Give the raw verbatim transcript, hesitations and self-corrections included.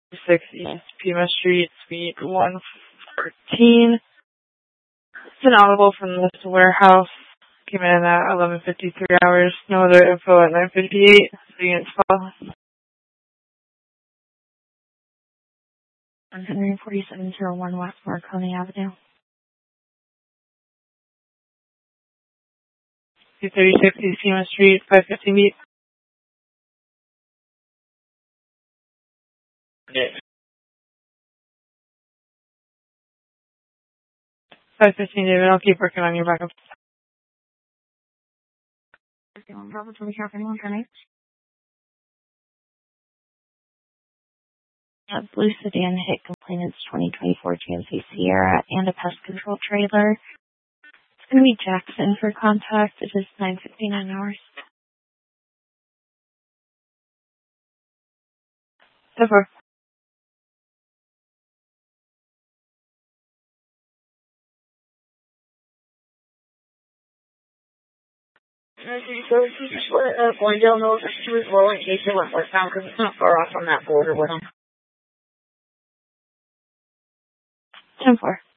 six East Pima Street, Suite one fourteen. It's an audible from this warehouse. Came in at eleven fifty-three hours. No other info at nine fifty-eight. The unit's call. one forty-seven oh one West Marconi Avenue. two thirty-six East Pima Street, five fifteen beat. Yeah. five fifteen, David. I'll keep working on your backup. Bravo, do we have anyone for me? A blue sedan hit complainants twenty twenty-four G M C Sierra and a pest control trailer. It's going to be Jackson for contact. It is nine fifty-nine hours. So far. So you just let uh, Glendale know if it's too as well in case they went westbound because it's not far off on that border with them. ten four.